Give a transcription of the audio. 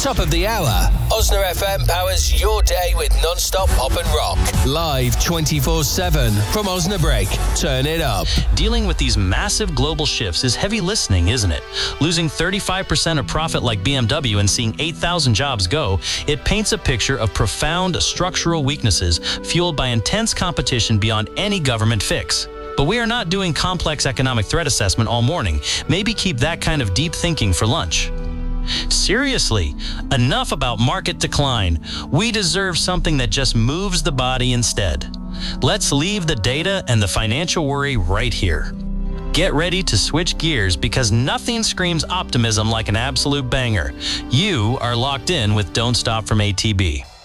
Top of the hour, Osna FM powers your day with non-stop pop and rock. Live 24/7 from Osnabrück. Turn it up. Dealing with these massive global shifts is heavy listening, isn't it? Losing 35% of profit like BMW and seeing 8,000 jobs go, it paints a picture of profound structural weaknesses fueled by intense competition beyond any government fix. But we are not doing complex economic threat assessment all morning. Maybe keep that kind of deep thinking for lunch. Seriously, enough about market decline. We deserve something that just moves the body instead. Let's leave the data and the financial worry right here. Get ready to switch gears because nothing screams optimism like an absolute banger. You are locked in with Don't Stop from ATB.